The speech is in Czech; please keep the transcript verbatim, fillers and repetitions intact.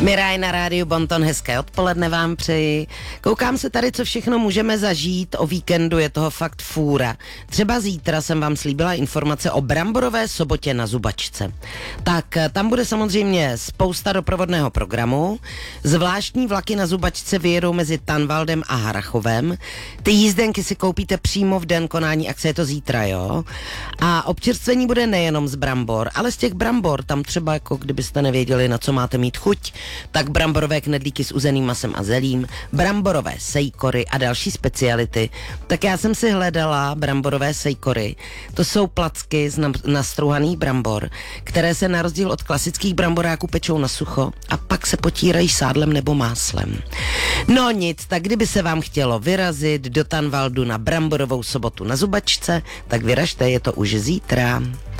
Miraj na rádiu Bonton, hezké odpoledne vám přeji. Koukám se tady, co všechno můžeme zažít o víkendu, je toho fakt fůra. Třeba zítra jsem vám slíbila informace o bramborové sobotě na Zubačce. Tak tam bude samozřejmě spousta doprovodného programu. Zvláštní vlaky na Zubačce vyjedou mezi Tanvaldem a Harrachovem. Ty jízdenky si koupíte přímo v den konání akce, je to zítra, jo? A občerstvení bude nejenom z brambor, ale z těch brambor, tam třeba jako kdybyste nevěděli, na co máte mít chuť, tak bramborové knedlíky s uzeným masem a zelím, bramborové sejkory a další speciality. Tak já jsem si hledala bramborové sejkory. To jsou placky z nastrouhaných brambor, které se na rozdíl od klasických bramboráků pečou na sucho a pak se potírají sádlem nebo máslem. No nic, tak kdyby se vám chtělo vyrazit do Tanvaldu na bramborovou sobotu na Zubačce, tak vyražte, je to už zítra.